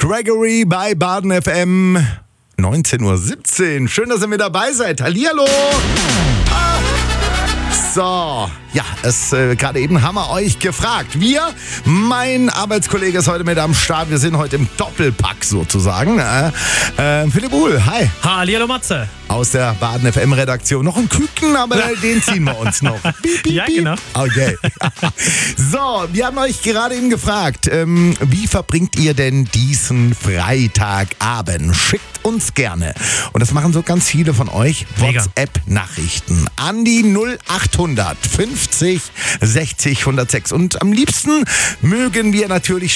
Gregory bei Baden FM. 19:17 Uhr. Schön, dass ihr mit dabei seid. Hallihallo. So, ja, gerade eben haben wir euch gefragt. Mein Arbeitskollege ist heute mit am Start. Wir sind heute im Doppelpack sozusagen. Philipp Uhl, hi. Hallihallo Matze. Aus der Baden FM-Redaktion. Noch ein Küken, aber den ziehen wir uns noch. Piep, piep, Ja, piep. genau. Okay. So, wir haben euch gerade eben gefragt, wie verbringt ihr denn diesen Freitagabend? Schickt uns gerne. Und das machen so ganz viele von euch. Mega. WhatsApp-Nachrichten an die 0800 50 60 106. Und am liebsten mögen wir natürlich